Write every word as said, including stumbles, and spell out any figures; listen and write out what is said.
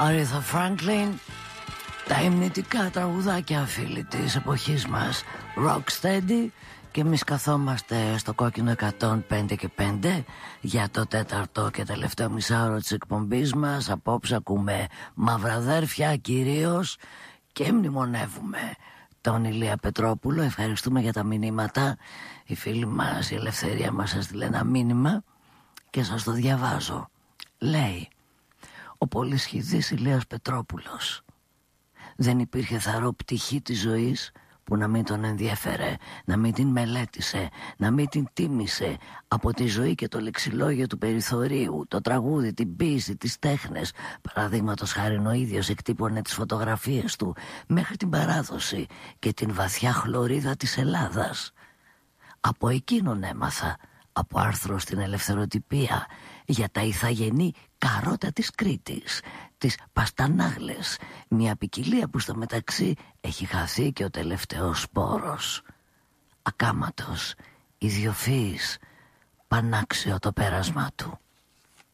Aretha Franklin, τα υμνητικά τραγουδάκια, φίλοι της εποχής μας. Rocksteady. Και εμείς καθόμαστε στο κόκκινο εκατόν πέντε και πέντε για το τέταρτο και τελευταίο μισάωρο της εκπομπής μας. Απόψε ακούμε μαυραδέρφια κυρίως και μνημονεύουμε τον Ηλία Πετρόπουλο. Ευχαριστούμε για τα μηνύματα. Οι φίλοι μας, η Ελευθερία μας έστειλε ένα μήνυμα και σας το διαβάζω. Λέει: ο πολυσχηδής Ηλίας Πετρόπουλος. Δεν υπήρχε θαρό πτυχή της ζωής που να μην τον ενδιέφερε, να μην την μελέτησε, να μην την τίμησε. Από τη ζωή και το λεξιλόγιο του περιθωρίου, το τραγούδι, την ποίηση, τις τέχνες, παραδείγματος χάριν ο ίδιος εκτύπωνε τις φωτογραφίες του, μέχρι την παράδοση και την βαθιά χλωρίδα της Ελλάδας. Από εκείνον έμαθα, από άρθρο στην Ελευθεροτυπία, για τα ηθαγενή καρότα της Κρήτης, τις παστανάγλες, μια ποικιλία που στο μεταξύ έχει χαθεί και ο τελευταίος σπόρος. Ακάματος, ιδιοφυής, πανάξιο το πέρασμά του.